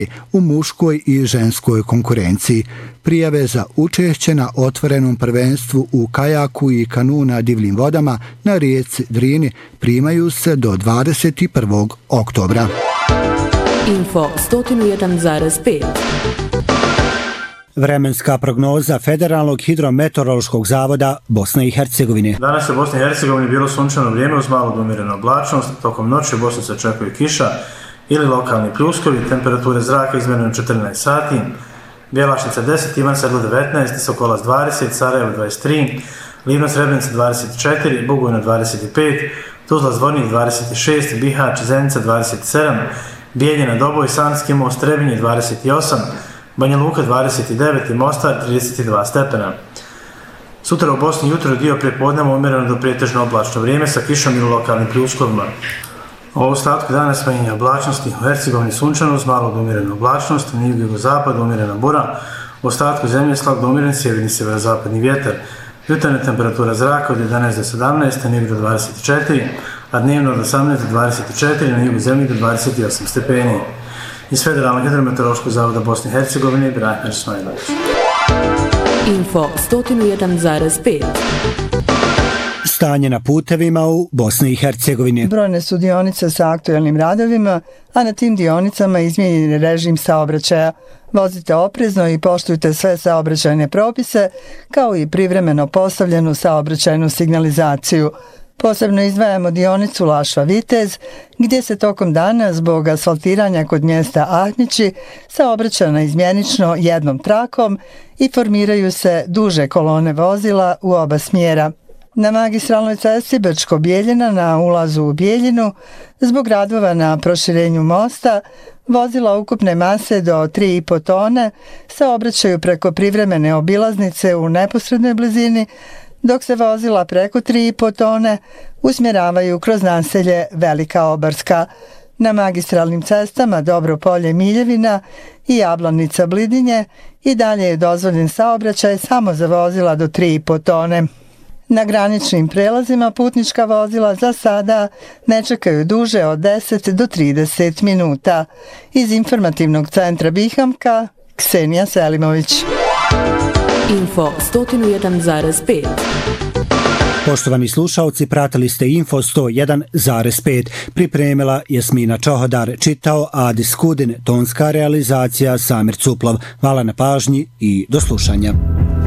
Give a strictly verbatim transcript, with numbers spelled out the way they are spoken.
u muškoj i ženskoj konkurenciji. Prijave za učešće na otvorenom prvenstvu u kajaku i kanu na divljim vodama na rijeci Drini primaju se do dvadeset prvog oktobra. Info sto jedan zarez pet. Vremenska prognoza Federalnog hidrometeorološkog zavoda Bosne i Hercegovine. Danas je u Bosni i Hercegovini bilo sunčano vrijeme uz malo do umjerenu oblačnost. Tokom noći u Bosni se očekuje kiša ili lokalni pljuskovi. Temperature zraka izmjerene četrnaest sati. Bjelašnica deset, Ivan Sedlo devetnaest, Sokolac dvadeset, Sarajevo dvadeset tri, Livno Srebrenica dvadeset četiri, Bugojno dvadeset pet, Tuzla Zvornik dvadeset šest, Bihać, Zenica dvadeset sedam, Bijeljina, Doboj, Sanski most, Trebinje dvadeset osam, Banja Luka dvadeset devet i Mostar trideset dva stepena. Sutra u Bosni jutro dio prijepodneva umjereno do pretežno oblačno vrijeme sa kišom ili lokalnim pljuskovima. U ostatku dana smanjenje oblačnosti, u Hercegovini sunčano uz malo do umjerenu oblačnost, u jugozapadu umjerena bura, u ostatku zemlje slab do umjeren sjeverni sjeverozapadni vjetar. Jutarnja temperatura zraka od jedanaest do sedamnaest, na jugu do dvadeset četiri, a dnevno od osamnaest do dvadeset četiri, na jugu zemlje do dvadeset osam stepeni. Iz Federalnog hidrometeorološkog zavoda Bosne i Hercegovine, Branimir Smajlović. Info sto jedan zarez pet. Stanje na putevima u Bosni i Hercegovini. Brojne su dionice sa aktuelnim radovima, a na tim dionicama izmijenjen je režim saobraćaja. Vozite oprezno i poštujte sve saobraćajne propise, kao i privremeno postavljenu saobraćajnu signalizaciju. Posebno izdvajamo dionicu Lašva-Vitez, gdje se tokom dana zbog asfaltiranja kod mjesta Ahnići saobraća naizmjenično jednom trakom i formiraju se duže kolone vozila u oba smjera. Na magistralnoj cesti Brčko-Bijeljina na ulazu u Bijeljinu, zbog radova na proširenju mosta, vozila ukupne mase do tri i po tone saobraćaju preko privremene obilaznice u neposrednoj blizini, dok se vozila preko tri i po tone usmjeravaju kroz naselje Velika Obarska. Na magistralnim cestama Dobropolje-Miljevina i Jablanica-Blidinje i dalje je dozvoljen saobraćaj samo za vozila do tri i po tone. Na graničnim prelazima putnička vozila za sada ne čekaju duže od deset do trideset minuta. Iz informativnog centra Bihamka, Ksenija Selimović. Info sto jedan zarez pet. Poštovani slušalci, pratili ste Info sto jedan zarez pet. Pripremila Jasmina Čohodar, čitao Adis Kudin, tonska realizacija Samir Cuplov. Hvala na pažnji i do slušanja.